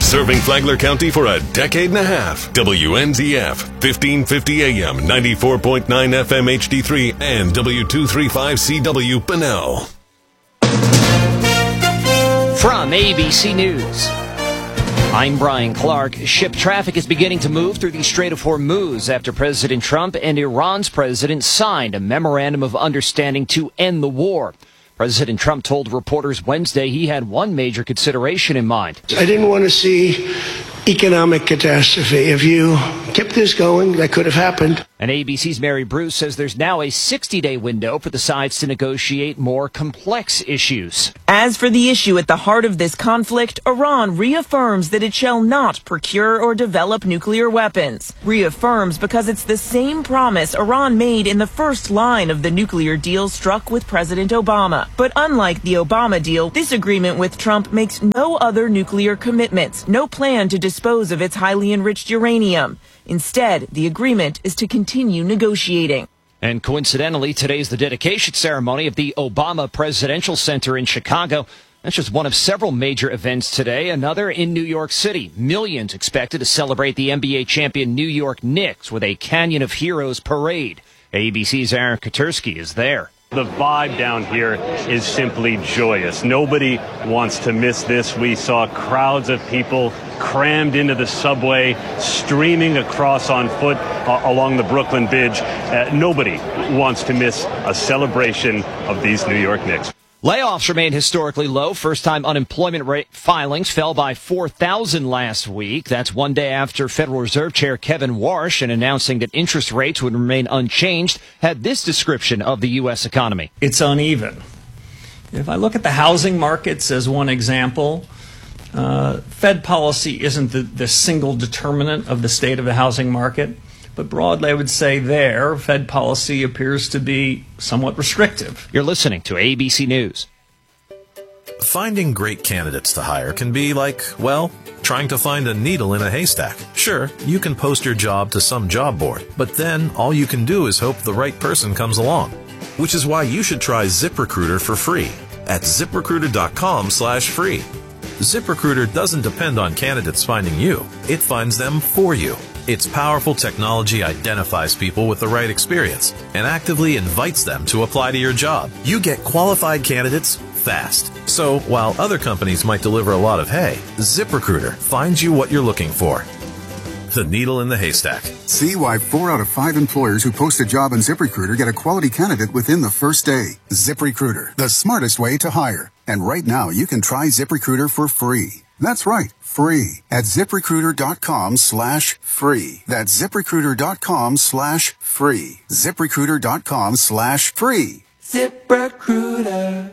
Serving Flagler County for a decade and a half. WNZF, 1550 AM, 94.9 FM HD3, and W235CW Bunnell. From ABC News, I'm Brian Clark. Ship traffic is beginning to move through the Strait of Hormuz after President Trump and Iran's president signed a memorandum of understanding to end the war. President Trump told reporters Wednesday he had one major consideration in mind. I didn't want to see economic catastrophe. If you kept this going, that could have happened. And ABC's Mary Bruce says there's now a 60-day window for the sides to negotiate more complex issues. As for the issue at the heart of this conflict, Iran reaffirms that it shall not procure or develop nuclear weapons. Reaffirms because it's the same promise Iran made in the first line of the nuclear deal struck with President Obama. But unlike the Obama deal, this agreement with Trump makes no other nuclear commitments, no plan to dispose of its highly enriched uranium. Instead, the agreement is to continue negotiating. And coincidentally, today's the dedication ceremony of the Obama Presidential Center in Chicago. That's just one of several major events today. Another in New York City. Millions expected to celebrate the NBA champion New York Knicks with a Canyon of Heroes parade. ABC's Aaron Katersky is there. The vibe down here is simply joyous. Nobody wants to miss this. We saw crowds of people crammed into the subway, streaming across on foot along the Brooklyn Bridge. Nobody wants to miss a celebration of these New York Knicks. Layoffs remain historically low. First-time unemployment rate filings fell by 4,000 last week. That's one day after Federal Reserve Chair Kevin Warsh, in announcing that interest rates would remain unchanged, had this description of the U.S. economy. It's uneven. If I look at the housing markets as one example, Fed policy isn't the single determinant of the state of the housing market. But broadly, I would say Fed policy appears to be somewhat restrictive. You're listening to ABC News. Finding great candidates to hire can be like, well, trying to find a needle in a haystack. Sure, you can post your job to some job board, but then all you can do is hope the right person comes along. Which is why you should try ZipRecruiter for free at ZipRecruiter.com/free. ZipRecruiter doesn't depend on candidates finding you. It finds them for you. Its powerful technology identifies people with the right experience and actively invites them to apply to your job. You get qualified candidates fast. So while other companies might deliver a lot of hay, ZipRecruiter finds you what you're looking for. The needle in the haystack. See why 4 out of 5 employers who post a job on ZipRecruiter get a quality candidate within the first day. ZipRecruiter, the smartest way to hire. And right now, you can try ZipRecruiter for free. That's right, free at ZipRecruiter.com/free. That's ZipRecruiter.com/free. ZipRecruiter.com/free. ZipRecruiter.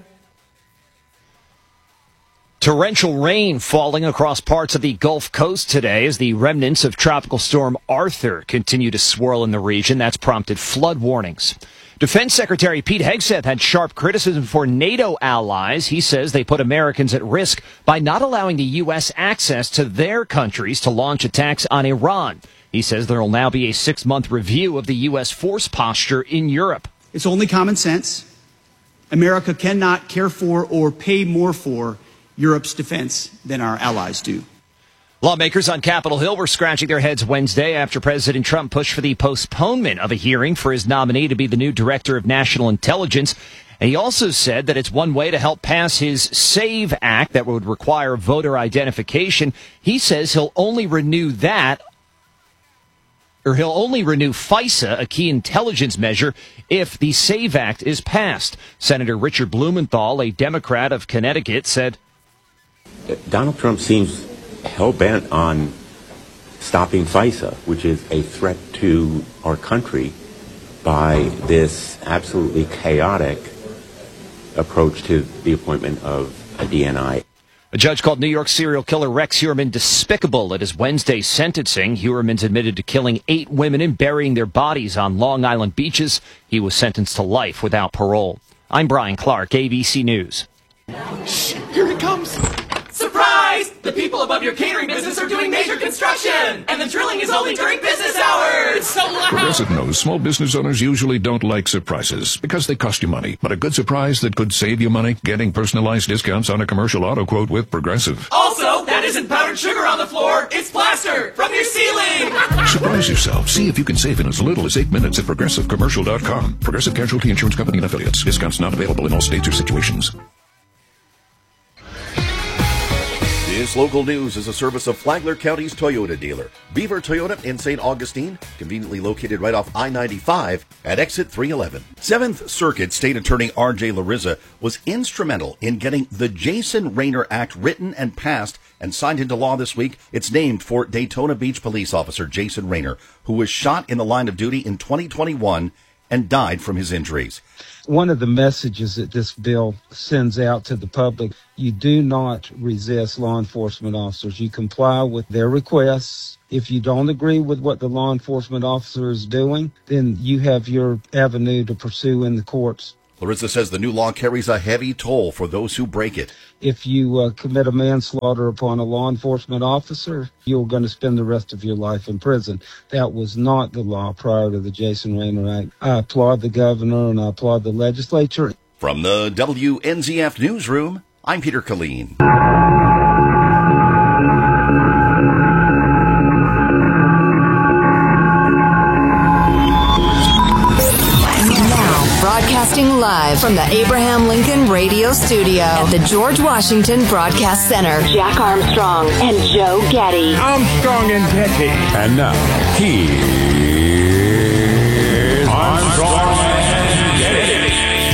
Torrential rain falling across parts of the Gulf Coast today as the remnants of Tropical Storm Arthur continue to swirl in the region. That's prompted flood warnings. Defense Secretary Pete Hegseth had sharp criticism for NATO allies. He says they put Americans at risk by not allowing the U.S. access to their countries to launch attacks on Iran. He says there will now be a 6-month review of the U.S. force posture in Europe. It's only common sense. America cannot care for or pay more for Europe's defense than our allies do. Lawmakers on Capitol Hill were scratching their heads Wednesday after President Trump pushed for the postponement of a hearing for his nominee to be the new Director of National Intelligence. And he also said that it's one way to help pass his SAVE Act that would require voter identification. He says he'll only renew FISA, a key intelligence measure, if the SAVE Act is passed. Senator Richard Blumenthal, a Democrat of Connecticut, said, Donald Trump seems hell-bent on stopping FISA, which is a threat to our country by this absolutely chaotic approach to the appointment of a DNI. A judge called New York serial killer Rex Heuermann despicable at his Wednesday sentencing. Heuermann's admitted to killing 8 women and burying their bodies on Long Island beaches. He was sentenced to life without parole. I'm Brian Clark, ABC News. Shh, here it comes. Surprise! The people above your catering business are doing major construction, and the drilling is only during business hours. It's so loud. Progressive knows small business owners usually don't like surprises because they cost you money. But a good surprise that could save you money? Getting personalized discounts on a commercial auto quote with Progressive. Also, that isn't powdered sugar on the floor. It's plaster from your ceiling. Surprise yourself. See if you can save in as little as 8 minutes at ProgressiveCommercial.com. Progressive Casualty Insurance Company and Affiliates. Discounts not available in all states or situations. This local news is a service of Flagler County's Toyota dealer, Beaver Toyota in St. Augustine, conveniently located right off I-95 at exit 311. 7th Circuit State Attorney R.J. Larissa was instrumental in getting the Jason Raynor Act written and passed and signed into law this week. It's named for Daytona Beach police officer Jason Raynor, who was shot in the line of duty in 2021 and died from his injuries. One of the messages that this bill sends out to the public, you do not resist law enforcement officers. You comply with their requests. If you don't agree with what the law enforcement officer is doing, then you have your avenue to pursue in the courts. Larissa says the new law carries a heavy toll for those who break it. If you commit a manslaughter upon a law enforcement officer, you're going to spend the rest of your life in prison. That was not the law prior to the Jason Raynor Act. I applaud the governor and I applaud the legislature. From the WNZF Newsroom, I'm Peter Killeen. Broadcasting live from the Abraham Lincoln Radio Studio at the George Washington Broadcast Center. Jack Armstrong and Joe Getty. Armstrong and Getty. And now, here's Armstrong and Getty.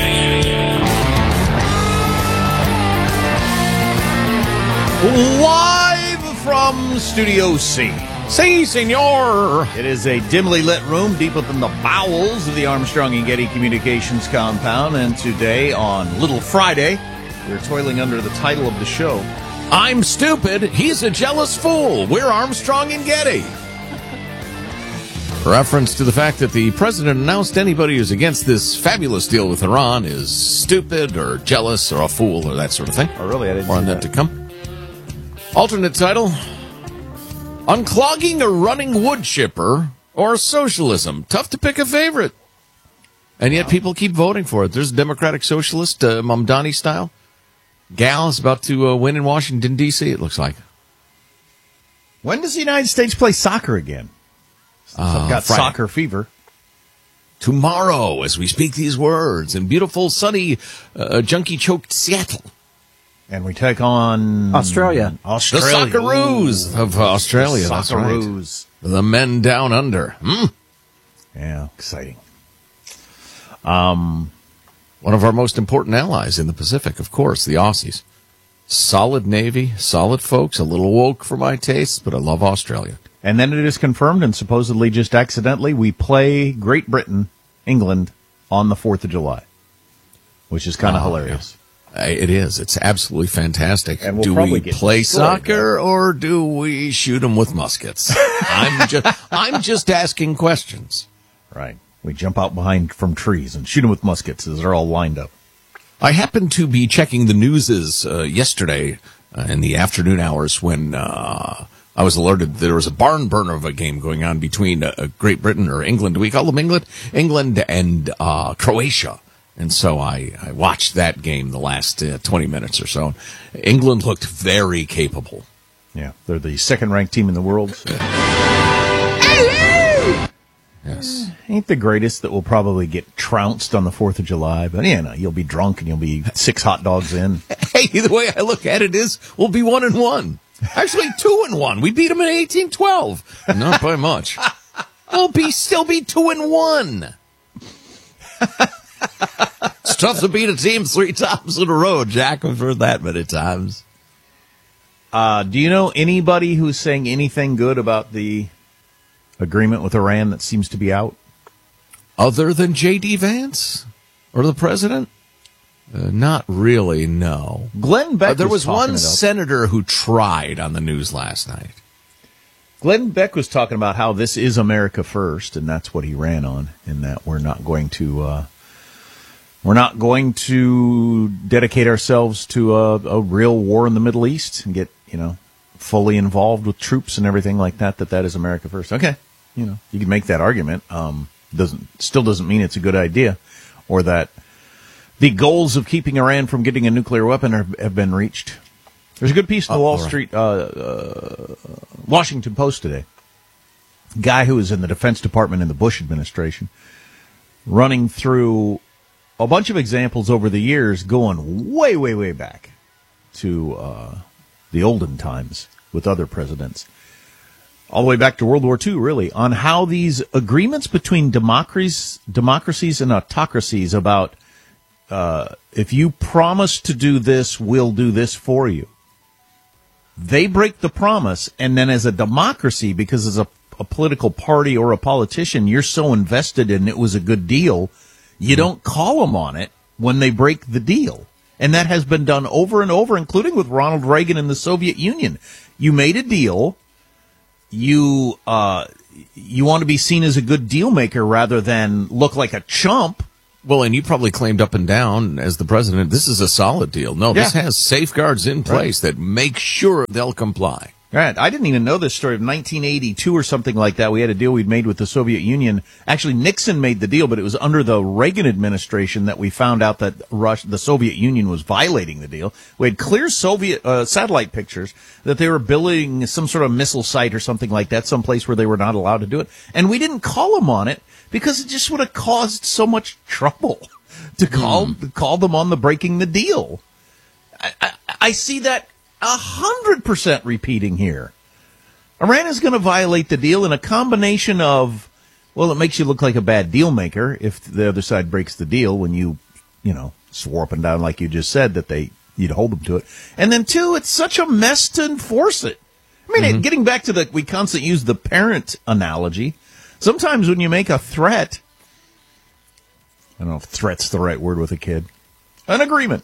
Live from Studio C. Si, senor. It is a dimly lit room deep within the bowels of the Armstrong and Getty Communications compound. And today, on Little Friday, we're toiling under the title of the show, I'm Stupid, He's a Jealous Fool. We're Armstrong and Getty. Reference to the fact that the president announced anybody who's against this fabulous deal with Iran is stupid or jealous or a fool or that sort of thing. Oh, really? I didn't More on that to come. Alternate title, Unclogging a Running Wood Chipper or Socialism. Tough to pick a favorite. And yet people keep voting for it. There's a Democratic Socialist, Mamdani style. Gal is about to win in Washington, D.C., it looks like. When does the United States play soccer again? I've got Friday. soccer fever. Tomorrow, as we speak these words, in beautiful, sunny, junkie-choked Seattle. And we take on Australia. The Socceroos of Australia. That's right. The men down under. Yeah, exciting. One of our most important allies in the Pacific, of course, the Aussies. Solid Navy, solid folks, a little woke for my tastes, but I love Australia. And then it is confirmed, and supposedly just accidentally, we play Great Britain, England, on the 4th of July, which is kind of hilarious. Yeah. It is. It's absolutely fantastic. And we'll do probably we play soccer or do we shoot them with muskets? I'm just asking questions. Right. We jump out behind from trees and shoot them with muskets as they're all lined up. I happened to be checking the newses yesterday in the afternoon hours when I was alerted there was a barn burner of a game going on between Great Britain or England. Do we call them England? England and Croatia. And so I watched that game the last 20 minutes or so. England looked very capable. Yeah, they're the second-ranked team in the world. So. Yes. Ain't the greatest that will probably get trounced on the 4th of July, but you'll be drunk and you'll be 6 hot dogs in. Hey, the way I look at it is we'll be 1-1. Actually, 2-1. We beat them in 1812. Not by much. We'll still be 2-1. It's tough to beat a team 3 times in a row, Jack. I've heard that many times. Do you know anybody who's saying anything good about the agreement with Iran that seems to be out? Other than J.D. Vance? Or the president? Not really, no. Glenn Beck there was one about senator who tried on the news last night. Glenn Beck was talking about how this is America first, and that's what he ran on, in that we're not going to dedicate ourselves to a real war in the Middle East and get, fully involved with troops and everything like that, that is America first. Okay, you can make that argument. Still doesn't mean it's a good idea, or that the goals of keeping Iran from getting a nuclear weapon have been reached. There's a good piece in the Washington Post today. Guy who was in the Defense Department in the Bush administration, running through a bunch of examples over the years, going way, way, way back to the olden times with other presidents, all the way back to World War II, really, on how these agreements between democracies and autocracies about if you promise to do this, we'll do this for you. They break the promise, and then as a democracy, because as a political party or a politician, you're so invested in it was a good deal, you don't call them on it when they break the deal. And that has been done over and over, including with Ronald Reagan and the Soviet Union. You made a deal. You want to be seen as a good deal maker rather than look like a chump. Well, and you probably claimed up and down as the president, this is a solid deal. No, this has safeguards in place that make sure they'll comply. Right. I didn't even know this story of 1982 or something like that. We had a deal we'd made with the Soviet Union. Actually, Nixon made the deal, but it was under the Reagan administration that we found out that the Soviet Union was violating the deal. We had clear Soviet satellite pictures that they were building some sort of missile site or something like that, someplace where they were not allowed to do it. And we didn't call them on it because it just would have caused so much trouble to call them on the breaking the deal. I see that 100% repeating here. Iran is going to violate the deal in a combination of, well, it makes you look like a bad deal maker if the other side breaks the deal when you swore up and down like you just said that you'd hold them to it. And then two, it's such a mess to enforce it. I mean, getting back to we constantly use the parent analogy. Sometimes when you make a threat, I don't know if threat's the right word with a kid, an agreement.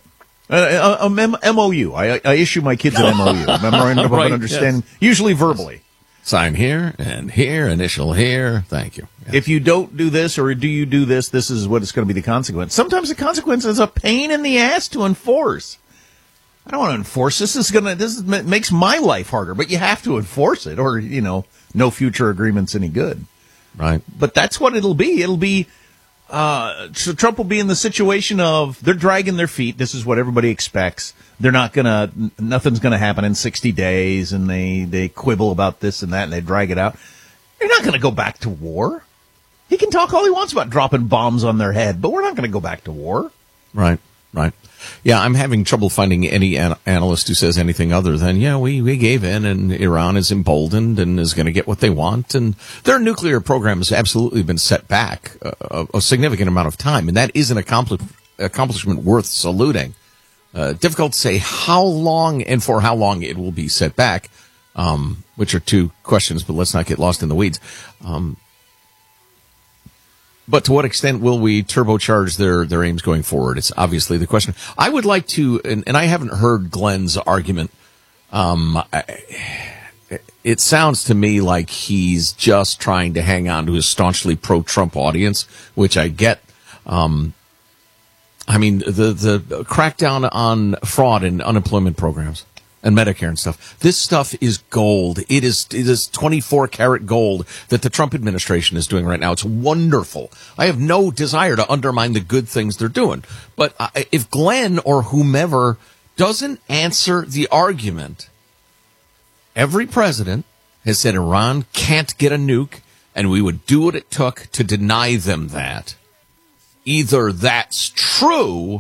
MOU. I issue my kids an MOU, memorandum of understanding, usually verbally. Sign here and here, initial here. Thank you. Yes. If you don't do this or do you do this, this is what it's going to be the consequence. Sometimes the consequence is a pain in the ass to enforce. I don't want to enforce this. This makes my life harder, but you have to enforce it, or no future agreement's any good. Right. But that's what it'll be. It'll be. So Trump will be in the situation of they're dragging their feet. This is what everybody expects. Nothing's gonna happen in 60 days, and they quibble about this and that, and they drag it out. You're not gonna go back to war. He can talk all he wants about dropping bombs on their head, but we're not gonna go back to war. Right. Yeah, I'm having trouble finding any analyst who says anything other than, we gave in and Iran is emboldened and is going to get what they want. And their nuclear program has absolutely been set back a significant amount of time. And that is an accomplishment worth saluting. Difficult to say how long and for how long it will be set back, which are two questions, but let's not get lost in the weeds. But to what extent will we turbocharge their aims going forward? It's obviously the question. I would like to, and I haven't heard Glenn's argument. It sounds to me like he's just trying to hang on to his staunchly pro-Trump audience, which I get. The crackdown on fraud in unemployment programs and Medicare and stuff. This stuff is gold. It is 24 karat gold that the Trump administration is doing right now. It's wonderful. I have no desire to undermine the good things they're doing. But if Glenn or whomever doesn't answer the argument, every president has said Iran can't get a nuke, and we would do what it took to deny them that. Either that's true,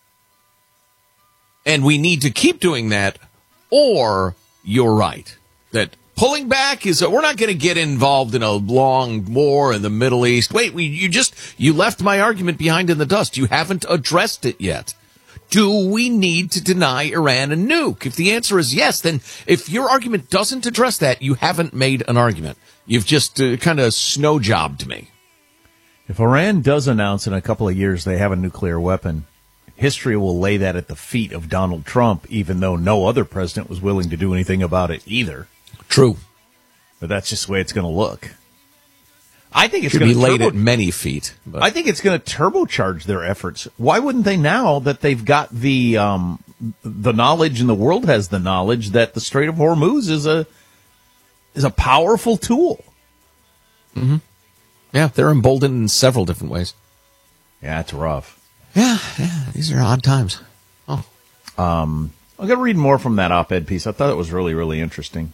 and we need to keep doing that, or you're right, that pulling back is we're not going to get involved in a long war in the Middle East. Wait, you left my argument behind in the dust. You haven't addressed it yet. Do we need to deny Iran a nuke? If the answer is yes, then if your argument doesn't address that, you haven't made an argument. You've just kind of snow jobbed me. If Iran does announce in a couple of years they have a nuclear weapon, history will lay that at the feet of Donald Trump, even though no other president was willing to do anything about it either. True. But that's just the way it's going to look. I think it's going to be laid at many feet. But I think it's going to turbocharge their efforts. Why wouldn't they, now that they've got the the knowledge, and the world has the knowledge that the Strait of Hormuz is a powerful tool. Mm-hmm. Yeah, they're emboldened in several different ways. Yeah, it's rough. Yeah, these are odd times. Oh, I'm going to read more from that op-ed piece. I thought it was really, really interesting.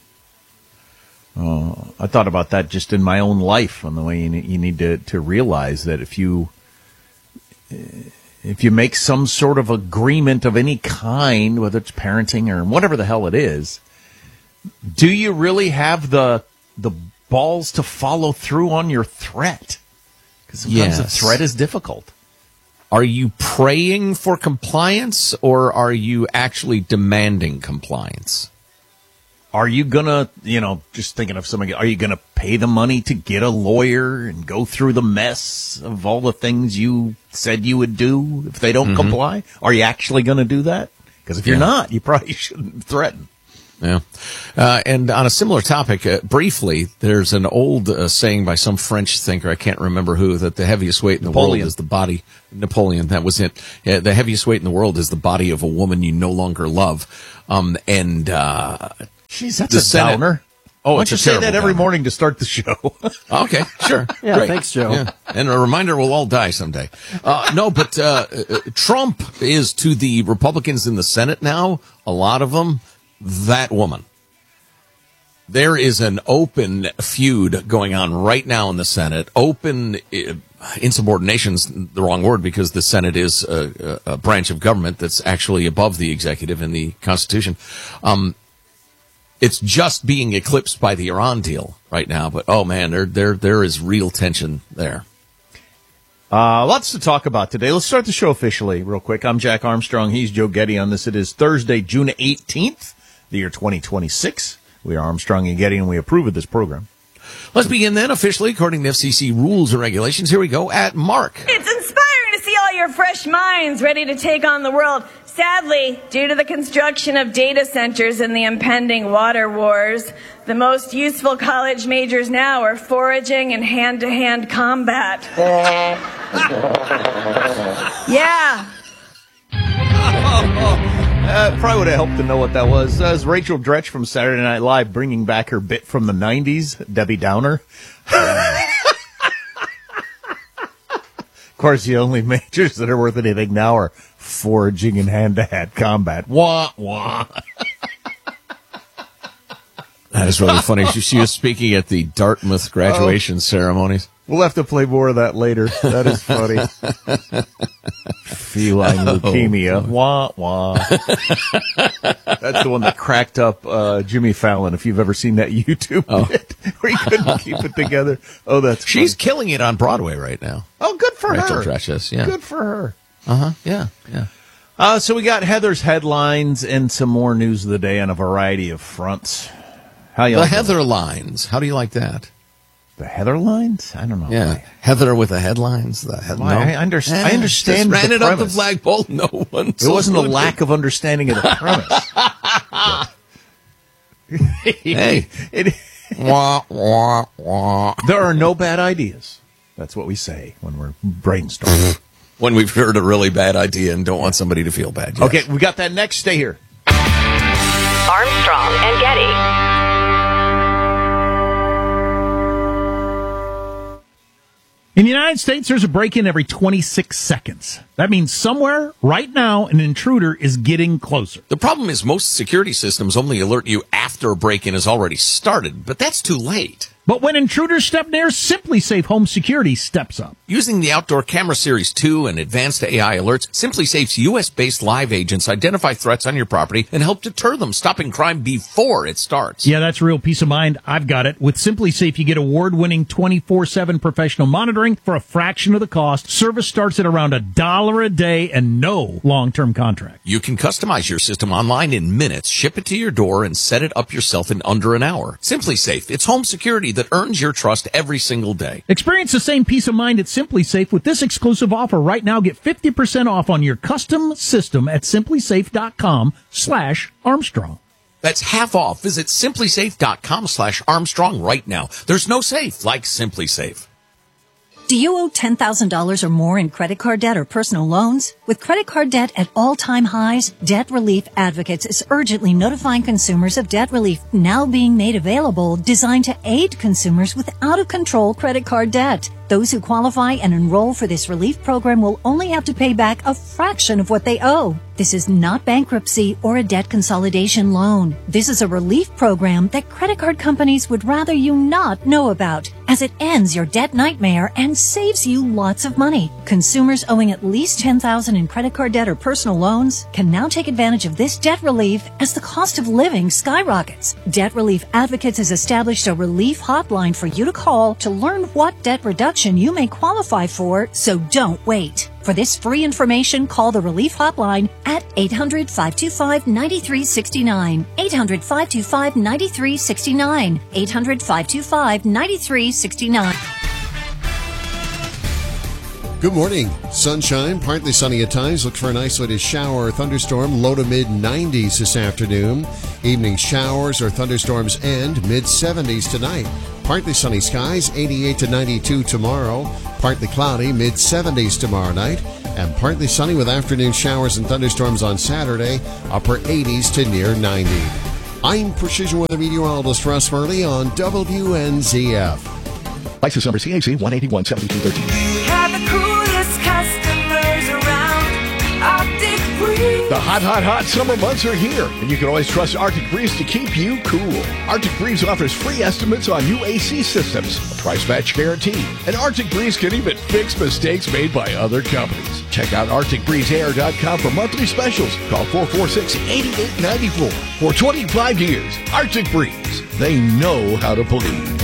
I thought about that just in my own life, on the way you need to realize that if you make some sort of agreement of any kind, whether it's parenting or whatever the hell it is, do you really have the balls to follow through on your threat? Because sometimes the threat is difficult. Are you praying for compliance, or are you actually demanding compliance? Are you going to, just thinking of somebody, are you going to pay the money to get a lawyer and go through the mess of all the things you said you would do if they don't comply? Are you actually going to do that? Because if you're not, you probably shouldn't threaten. Yeah. And on a similar topic, briefly, there's an old saying by some French thinker, I can't remember who, that the heaviest weight in the world is the body. Napoleon, that was it. The heaviest weight in the world is the body of a woman you no longer love. Jeez, that's a downer. Oh, why don't it's you a say terrible that every downer. morning to start the show? Okay, sure. Yeah, Great. thanks, Joe. Yeah. And a reminder, we'll all die someday. But Trump is to the Republicans in the Senate now, a lot of them, that woman. There is an open feud going on right now in the Senate. Open insubordination's the wrong word, because the Senate is a branch of government that's actually above the executive in the Constitution. It's just being eclipsed by the Iran deal right now. But, oh, man, there is real tension there. Lots to talk about today. Let's start the show officially real quick. I'm Jack Armstrong. He's Joe Getty on this. It is Thursday, June 18th, the year 2026. We are Armstrong and Getty, and we approve of this program. Let's begin then officially according to FCC rules and regulations. Here we go at Mark. It's inspiring to see all your fresh minds ready to take on the world. Sadly, due to the construction of data centers and the impending water wars, the most useful college majors now are foraging and hand-to-hand combat. Yeah. Probably would have helped to know what that was. That was Rachel Dretch from Saturday Night Live bringing back her bit from the 90s, Debbie Downer. Of course, the only majors that are worth anything now are foraging and hand-to-hand combat. Wah, wah. That is really funny. She was speaking at the Dartmouth graduation ceremonies. We'll have to play more of that later. That is funny. Feline leukemia. Wah, wah. That's the one that cracked up Jimmy Fallon, if you've ever seen that YouTube bit where he couldn't keep it together. Oh, that's funny. She's killing it on Broadway right now. Oh, good for Rachel her. Dretch is, yeah. Good for her. Yeah. So we got Heather's headlines and some more news of the day on a variety of fronts. How you The like Heather lines. How do you like that? The Heather lines? I don't know. Yeah. Heather with the headlines. I understand Just the ran it up the premise. flagpole. No one. It wasn't a lack of understanding of the premise. Hey. Wah, wah, wah. There are no bad ideas. That's what we say when we're brainstorming. When we've heard a really bad idea and don't want somebody to feel bad. Yes. Okay, we got that next. Stay here. Armstrong and Getty. In the United States, there's a break-in every 26 seconds. That means somewhere, right now, an intruder is getting closer. The problem is most security systems only alert you after a break-in has already started, but that's too late. But when intruders step near, SimpliSafe Home Security steps up. Using the Outdoor Camera Series 2 and advanced AI alerts, SimpliSafe's U.S.-based live agents identify threats on your property and help deter them, stopping crime before it starts. Yeah, that's real peace of mind. I've got it. With SimpliSafe, you get award-winning 24/7 professional monitoring for a fraction of the cost. Service starts at around $1 a day and no long-term contract. You can customize your system online in minutes, ship it to your door, and set it up yourself in under an hour. SimpliSafe, it's home security that earns your trust every single day. Experience the same peace of mind at SimpliSafe with this exclusive offer right now. Get 50% off on your custom system at simplisafe.com/Armstrong. That's half off. Visit simplisafe.com/Armstrong right now. There's no safe like SimpliSafe. Do you owe $10,000 or more in credit card debt or personal loans? With credit card debt at all-time highs, Debt Relief Advocates is urgently notifying consumers of debt relief now being made available, designed to aid consumers with out-of-control credit card debt. Those who qualify and enroll for this relief program will only have to pay back a fraction of what they owe. This is not bankruptcy or a debt consolidation loan. This is a relief program that credit card companies would rather you not know about, as it ends your debt nightmare and saves you lots of money. Consumers owing at least $10,000 in credit card debt or personal loans can now take advantage of this debt relief as the cost of living skyrockets. Debt Relief Advocates has established a relief hotline for you to call to learn what debt reduction you may qualify for, so don't wait. For this free information, call the Relief Hotline at 800-525-9369. 800-525-9369. 800-525-9369. Good morning. Sunshine, partly sunny at times. Look for an isolated shower or thunderstorm, low to mid-90s this afternoon. Evening showers or thunderstorms end mid-70s tonight. Partly sunny skies, 88 to 92 tomorrow. Partly cloudy, mid-70s tomorrow night. And partly sunny with afternoon showers and thunderstorms on Saturday, upper 80s to near 90. I'm Precision Weather Meteorologist Russ Murley on WNZF. License number CAC 1817213. Have the coolest customers around. Arctic Breeze. The hot summer months are here, and you can always trust Arctic Breeze to keep you cool. Arctic Breeze offers free estimates on new AC systems, a price match guarantee, and Arctic Breeze can even fix mistakes made by other companies. Check out ArcticBreezeAir.com for monthly specials. Call 446-8894. For 25 years, Arctic Breeze. They know how to believe.